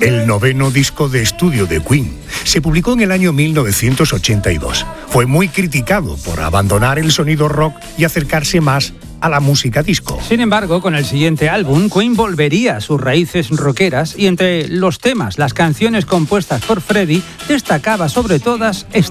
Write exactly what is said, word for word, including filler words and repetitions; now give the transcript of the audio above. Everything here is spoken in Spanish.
el noveno disco de estudio de Queen. Se publicó en el año mil novecientos ochenta y dos. Fue muy criticado por abandonar el sonido rock y acercarse más a la música disco. Sin embargo, con el siguiente álbum, Queen volvería a sus raíces rockeras y entre los temas, las canciones compuestas por Freddie, destacaba sobre todas esta.